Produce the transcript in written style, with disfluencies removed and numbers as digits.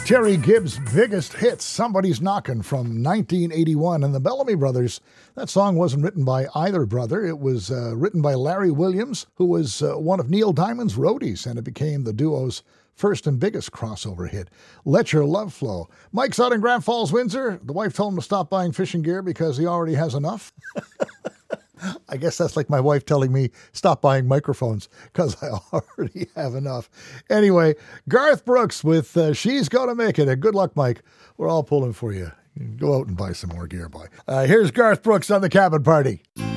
Terry Gibbs' biggest hits, Somebody's Knockin' from 1981. And the Bellamy Brothers, that song wasn't written by either brother. It was written by Larry Williams, who was one of Neil Diamond's roadies, and it became the duo's first and biggest crossover hit. Let Your Love Flow. Mike's out in Grand Falls, Windsor. The wife told him to stop buying fishing gear because he already has enough. I guess that's like my wife telling me stop buying microphones because I already have enough. Anyway, Garth Brooks with She's Gonna Make It. And good luck, Mike. We're all pulling for you. Go out and buy some more gear, boy. Here's Garth Brooks on the Cabin Party.